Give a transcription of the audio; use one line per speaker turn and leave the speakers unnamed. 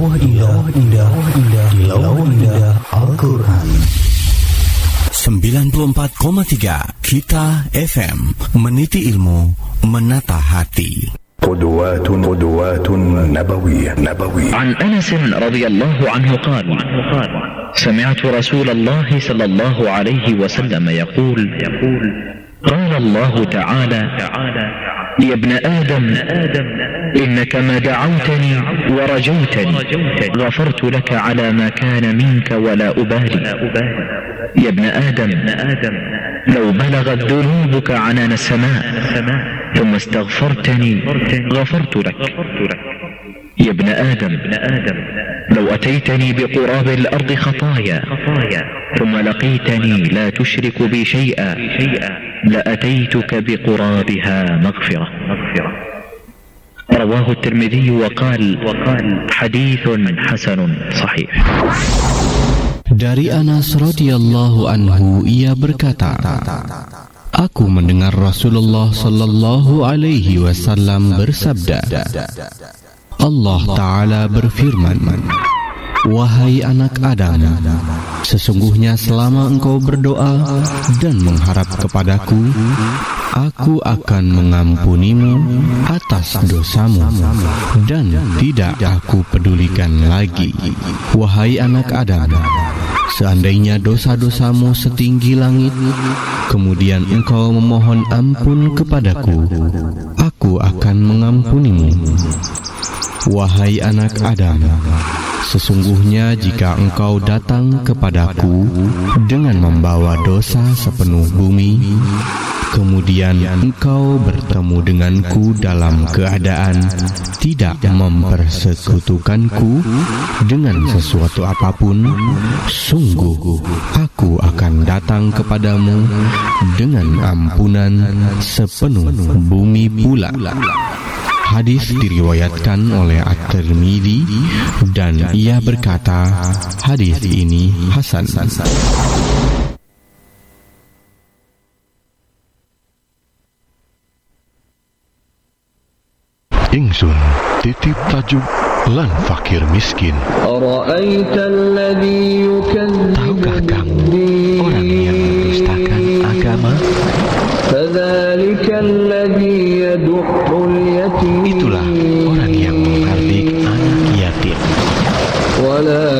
lawah indah di lawah indah Al-Quran. 94,3 Kita FM, meniti ilmu, menata hati.
قدوات نبوية.
عن أنس رضي الله عنه قال: سمعت رسول الله صلى الله عليه وسلم يقول: قال الله تعالى: يا ابن آدم إنك ما دعوتني ورجوتني غفرت لك على ما كان منك ولا أبالي. يا ابن آدم لو بلغت ذنوبك عنان السماء ثم استغفرتني غفرت لك. يا ابن آدم لو أتيتني بقراب الأرض خطايا ثم لقيتني لا تشرك بي شيئا لأتيتك بقرابها مغفرة. رواه الترمذي وقال حديث حسن صحيح.
Dari Anas radhiyallahu anhu, ia berkata, aku mendengar Rasulullah sallallahu alaihi wasallam bersabda, Allah Ta'ala berfirman, wahai anak Adam, sesungguhnya selama engkau berdoa dan mengharap kepadaku, aku akan mengampunimu atas dosamu dan tidak aku pedulikan lagi. Wahai anak Adam, seandainya dosa-dosamu setinggi langit, kemudian engkau memohon ampun kepadaku, aku akan mengampunimu. Wahai anak Adam, sesungguhnya jika engkau datang kepadaku dengan membawa dosa sepenuh bumi, kemudian engkau bertemu denganku dalam keadaan tidak mempersekutukanku dengan sesuatu apapun, sungguh aku akan datang kepadamu dengan ampunan sepenuh bumi pula. Hadis diriwayatkan oleh At-Tirmidzi dan ia berkata, hadis ini hasan.
Ingsun titip tajuk lan fakir miskin.
Tahukah kamu